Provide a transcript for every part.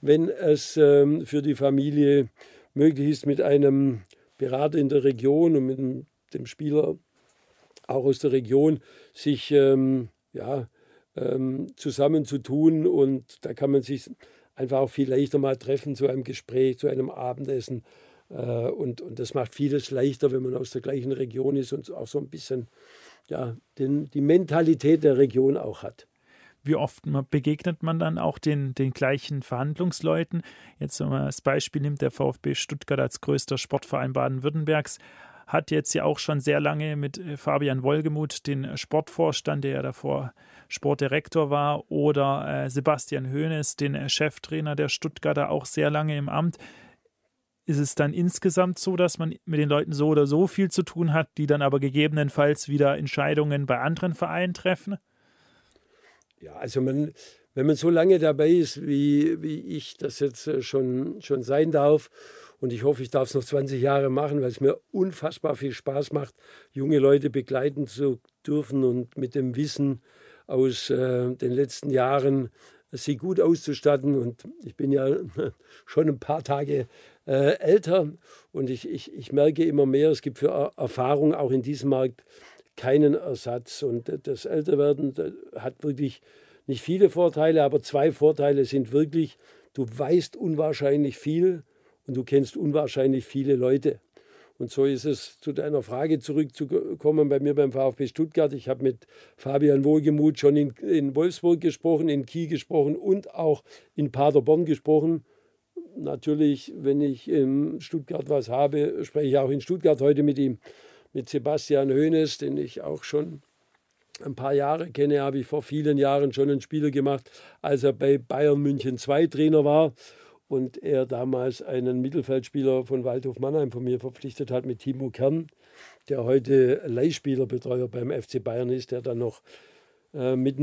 wenn es für die Familie möglich ist, mit einem Berater in der Region und mit dem Spieler auch aus der Region sich zusammenzutun. Und da kann man sich einfach auch viel leichter mal treffen zu einem Gespräch, zu einem Abendessen. Und das macht vieles leichter, wenn man aus der gleichen Region ist und auch so ein bisschen die Mentalität der Region auch hat. Wie oft begegnet man dann auch den gleichen Verhandlungsleuten? Jetzt, wenn man das Beispiel nimmt, der VfB Stuttgart als größter Sportverein Baden-Württembergs hat jetzt ja auch schon sehr lange mit Fabian Wohlgemuth den Sportvorstand, der ja davor Sportdirektor war, oder Sebastian Hoeneß, den Cheftrainer der Stuttgarter, auch sehr lange im Amt. Ist es dann insgesamt so, dass man mit den Leuten so oder so viel zu tun hat, die dann aber gegebenenfalls wieder Entscheidungen bei anderen Vereinen treffen? Ja, also wenn man so lange dabei ist, wie ich das jetzt schon sein darf, und ich hoffe, ich darf es noch 20 Jahre machen, weil es mir unfassbar viel Spaß macht, junge Leute begleiten zu dürfen und mit dem Wissen aus den letzten Jahren sie gut auszustatten. Und ich bin ja schon ein paar Tage älter und ich merke immer mehr, es gibt für Erfahrung auch in diesem Markt keinen Ersatz. Und das Älterwerden hat wirklich nicht viele Vorteile, aber 2 Vorteile sind wirklich: Du weißt unwahrscheinlich viel und du kennst unwahrscheinlich viele Leute. Und so ist es, zu deiner Frage zurückzukommen, bei mir beim VfB Stuttgart. Ich habe mit Fabian Wohlgemuth schon in Wolfsburg gesprochen, in Kiel gesprochen und auch in Paderborn gesprochen. Natürlich, wenn ich in Stuttgart was habe, spreche ich auch in Stuttgart heute mit ihm. Mit Sebastian Hoeneß, den ich auch schon ein paar Jahre kenne, habe ich vor vielen Jahren schon einen Spieler gemacht, als er bei Bayern München 2 Trainer war und er damals einen Mittelfeldspieler von Waldhof Mannheim von mir verpflichtet hat mit Timo Kern, der heute Leihspielerbetreuer beim FC Bayern ist, der dann noch mit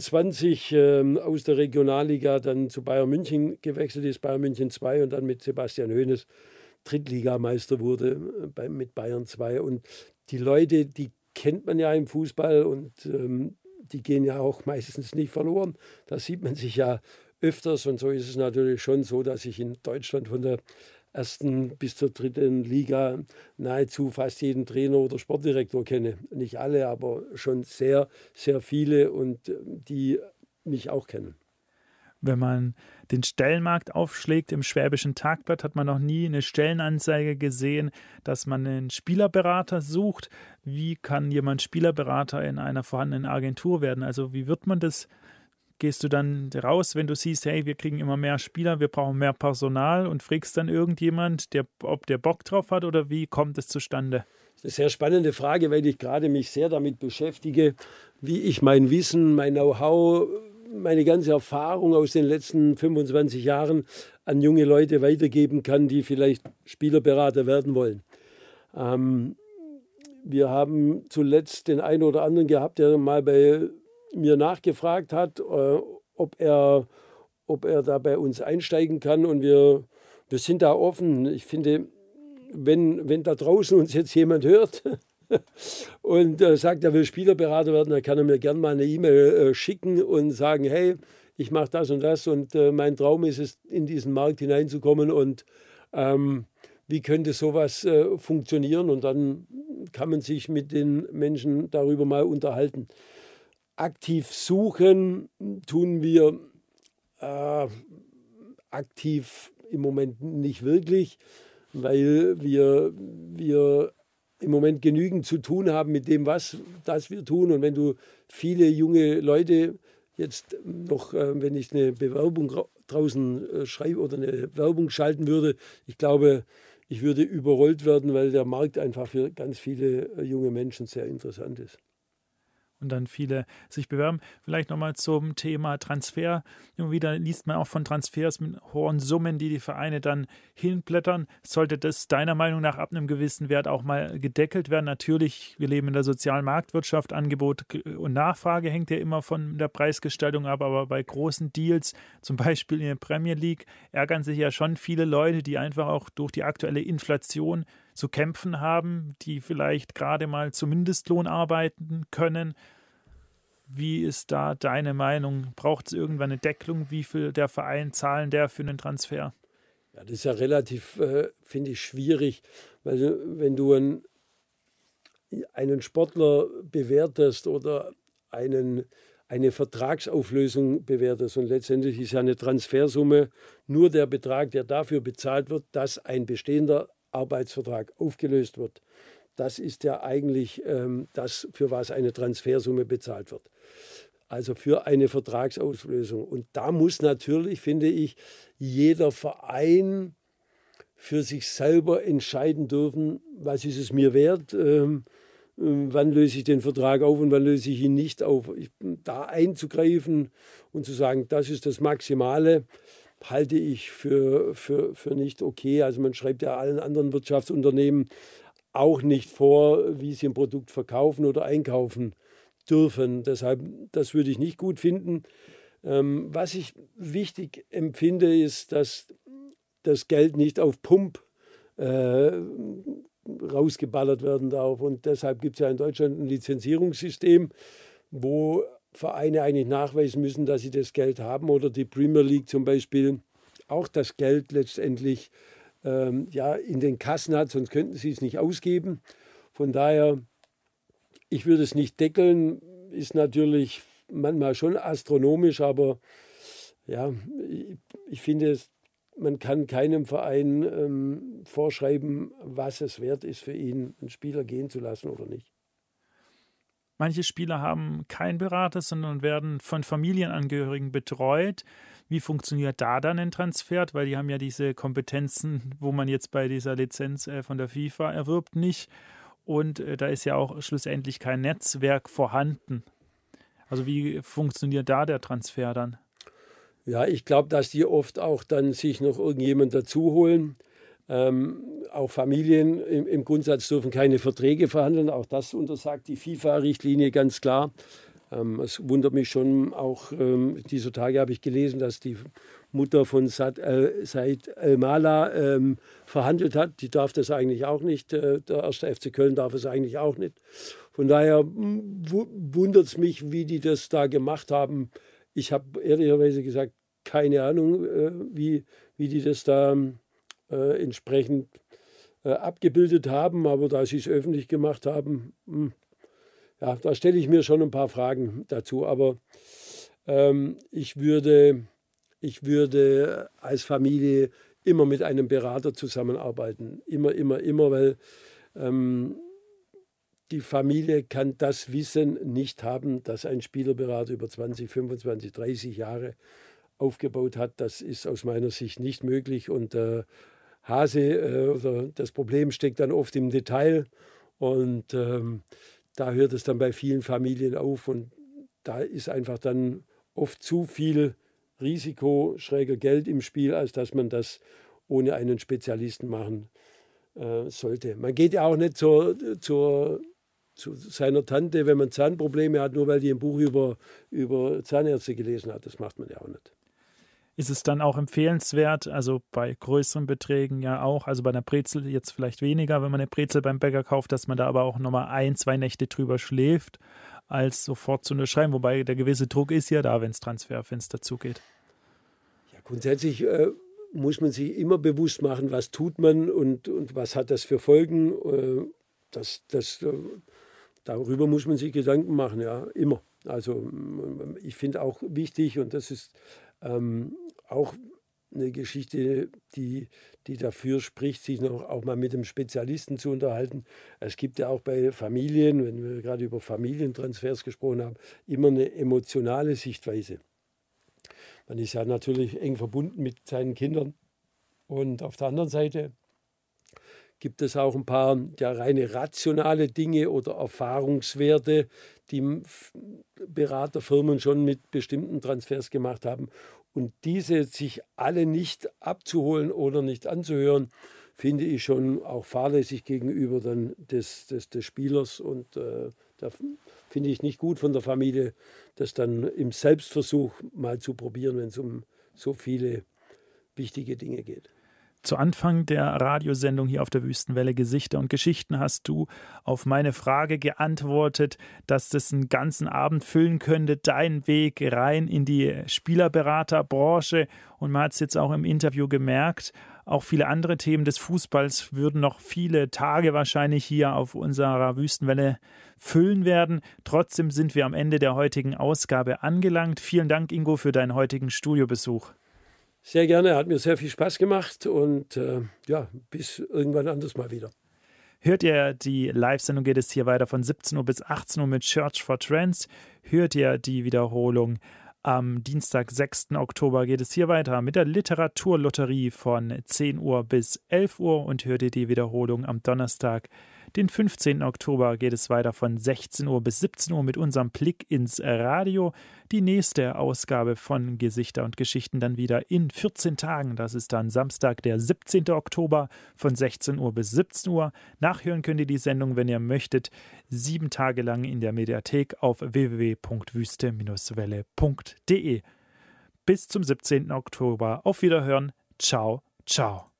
29 aus der Regionalliga dann zu Bayern München gewechselt ist, Bayern München 2, und dann mit Sebastian Hoeneß Drittligameister wurde mit Bayern 2. Und die Leute, die kennt man ja im Fußball und die gehen ja auch meistens nicht verloren. Da sieht man sich ja öfters, und so ist es natürlich schon so, dass ich in Deutschland von der 1. bis zur 3. Liga nahezu fast jeden Trainer oder Sportdirektor kenne. Nicht alle, aber schon sehr, sehr viele, und die mich auch kennen. Wenn man den Stellenmarkt aufschlägt im Schwäbischen Tagblatt, hat man noch nie eine Stellenanzeige gesehen, dass man einen Spielerberater sucht. Wie kann jemand Spielerberater in einer vorhandenen Agentur werden? Also wie wird man das? Gehst du dann raus, wenn du siehst, hey, wir kriegen immer mehr Spieler, wir brauchen mehr Personal, und fragst dann irgendjemand, ob der Bock drauf hat, oder wie kommt es zustande? Das ist eine sehr spannende Frage, weil ich gerade mich sehr damit beschäftige, wie ich mein Wissen, mein Know-how, meine ganze Erfahrung aus den letzten 25 Jahren an junge Leute weitergeben kann, die vielleicht Spielerberater werden wollen. Wir haben zuletzt den einen oder anderen gehabt, der mal bei mir nachgefragt hat, ob er da bei uns einsteigen kann, und wir sind da offen. Ich finde, wenn da draußen uns jetzt jemand hört und sagt, er will Spielerberater werden, dann kann er mir gerne mal eine E-Mail schicken und sagen, hey, ich mache das und das, und mein Traum ist es, in diesen Markt hineinzukommen, und wie könnte sowas funktionieren, und dann kann man sich mit den Menschen darüber mal unterhalten. Aktiv suchen tun wir aktiv im Moment nicht wirklich, weil wir im Moment genügend zu tun haben mit dem, das wir tun. Und wenn du viele junge Leute jetzt noch, wenn ich eine Bewerbung draußen schreibe oder eine Werbung schalten würde, ich glaube, ich würde überrollt werden, weil der Markt einfach für ganz viele junge Menschen sehr interessant ist. Und dann viele sich bewerben. Vielleicht nochmal zum Thema Transfer. Immer wieder liest man auch von Transfers mit hohen Summen, die Vereine dann hinblättern. Sollte das deiner Meinung nach ab einem gewissen Wert auch mal gedeckelt werden? Natürlich, wir leben in der sozialen Marktwirtschaft, Angebot und Nachfrage hängt ja immer von der Preisgestaltung ab, aber bei großen Deals, zum Beispiel in der Premier League, ärgern sich ja schon viele Leute, die einfach auch durch die aktuelle Inflation zu kämpfen haben, die vielleicht gerade mal zum Mindestlohn arbeiten können. Wie ist da deine Meinung? Braucht es irgendwann eine Deckelung? Wie viel der Verein zahlen der für einen Transfer? Ja, das ist ja relativ, finde ich, schwierig, weil wenn du einen Sportler bewertest oder eine Vertragsauflösung bewertest und letztendlich ist ja eine Transfersumme nur der Betrag, der dafür bezahlt wird, dass ein bestehender Arbeitsvertrag aufgelöst wird. Das ist ja eigentlich das, für was eine Transfersumme bezahlt wird. Also für eine Vertragsauflösung. Und da muss natürlich, finde ich, jeder Verein für sich selber entscheiden dürfen, was ist es mir wert, wann löse ich den Vertrag auf und wann löse ich ihn nicht auf. Da einzugreifen und zu sagen, das ist das Maximale, halte ich für nicht okay. Also man schreibt ja allen anderen Wirtschaftsunternehmen auch nicht vor, wie sie ein Produkt verkaufen oder einkaufen dürfen. Deshalb, das würde ich nicht gut finden. Was ich wichtig empfinde, ist, dass das Geld nicht auf Pump rausgeballert werden darf. Und deshalb gibt es ja in Deutschland ein Lizenzierungssystem, wo Vereine eigentlich nachweisen müssen, dass sie das Geld haben oder die Premier League zum Beispiel auch das Geld letztendlich in den Kassen hat, sonst könnten sie es nicht ausgeben. Von daher, ich würde es nicht deckeln, ist natürlich manchmal schon astronomisch, aber ja, ich finde, man kann keinem Verein vorschreiben, was es wert ist für ihn, einen Spieler gehen zu lassen oder nicht. Manche Spieler haben keinen Berater, sondern werden von Familienangehörigen betreut. Wie funktioniert da dann ein Transfer? Weil die haben ja diese Kompetenzen, wo man jetzt bei dieser Lizenz von der FIFA erwirbt, nicht. Und da ist ja auch schlussendlich kein Netzwerk vorhanden. Also wie funktioniert da der Transfer dann? Ja, ich glaube, dass die oft auch dann sich noch irgendjemand dazu holen. Auch Familien im Grundsatz dürfen keine Verträge verhandeln. Auch das untersagt die FIFA-Richtlinie ganz klar. Es wundert mich schon, auch dieser Tage habe ich gelesen, dass die Mutter von Said Elmala verhandelt hat. Die darf das eigentlich auch nicht. Der 1. FC Köln darf es eigentlich auch nicht. Von daher wundert es mich, wie die das da gemacht haben. Ich habe ehrlicherweise gesagt, keine Ahnung, wie die das da entsprechend abgebildet haben. Aber da sie es öffentlich gemacht haben, ja, da stelle ich mir schon ein paar Fragen dazu. Aber ich würde als Familie immer mit einem Berater zusammenarbeiten. Immer, weil die Familie kann das Wissen nicht haben, dass ein Spielerberater über 20, 25, 30 Jahre aufgebaut hat. Das ist aus meiner Sicht nicht möglich. Und oder das Problem steckt dann oft im Detail. Und da hört es dann bei vielen Familien auf. Und da ist einfach dann oft zu viel Risiko, schräger Geld im Spiel, als dass man das ohne einen Spezialisten machen sollte. Man geht ja auch nicht zu seiner Tante, wenn man Zahnprobleme hat, nur weil die ein Buch über Zahnärzte gelesen hat. Das macht man ja auch nicht. Ist es dann auch empfehlenswert, also bei größeren Beträgen ja auch, also bei einer Brezel jetzt vielleicht weniger, wenn man eine Brezel beim Bäcker kauft, dass man da aber auch nochmal 1-2 Nächte drüber schläft, als sofort zu unterschreiben, wobei der gewisse Druck ist ja da, wenn es Transferfenster zugeht. Ja, grundsätzlich muss man sich immer bewusst machen, was tut man und was hat das für Folgen. Darüber muss man sich Gedanken machen, ja, immer. Also ich finde auch wichtig, und das ist auch eine Geschichte, die dafür spricht, sich noch auch mal mit einem Spezialisten zu unterhalten. Es gibt ja auch bei Familien, wenn wir gerade über Familientransfers gesprochen haben, immer eine emotionale Sichtweise. Man ist ja natürlich eng verbunden mit seinen Kindern. Und auf der anderen Seite gibt es auch ein paar reine rationale Dinge oder Erfahrungswerte, die Beraterfirmen schon mit bestimmten Transfers gemacht haben. Und diese sich alle nicht abzuholen oder nicht anzuhören, finde ich schon auch fahrlässig gegenüber dann des Spielers. Und da finde ich nicht gut von der Familie, das dann im Selbstversuch mal zu probieren, wenn es um so viele wichtige Dinge geht. Zu Anfang der Radiosendung hier auf der Wüstenwelle Gesichter und Geschichten hast du auf meine Frage geantwortet, dass das einen ganzen Abend füllen könnte, dein Weg rein in die Spielerberaterbranche. Und man hat es jetzt auch im Interview gemerkt, auch viele andere Themen des Fußballs würden noch viele Tage wahrscheinlich hier auf unserer Wüstenwelle füllen werden. Trotzdem sind wir am Ende der heutigen Ausgabe angelangt. Vielen Dank, Ingo, für deinen heutigen Studiobesuch. Sehr gerne, hat mir sehr viel Spaß gemacht und bis irgendwann anders mal wieder. Hört ihr die Live-Sendung, geht es hier weiter von 17 Uhr bis 18 Uhr mit Church for Trends. Hört ihr die Wiederholung am Dienstag, 6. Oktober geht es hier weiter mit der Literaturlotterie von 10 Uhr bis 11 Uhr und hört ihr die Wiederholung am Donnerstag, den 15. Oktober geht es weiter von 16 Uhr bis 17 Uhr mit unserem Blick ins Radio. Die nächste Ausgabe von Gesichter und Geschichten dann wieder in 14 Tagen. Das ist dann Samstag, der 17. Oktober von 16 Uhr bis 17 Uhr. Nachhören könnt ihr die Sendung, wenn ihr möchtet, 7 Tage lang in der Mediathek auf www.wüste-welle.de. Bis zum 17. Oktober. Auf Wiederhören. Ciao, ciao.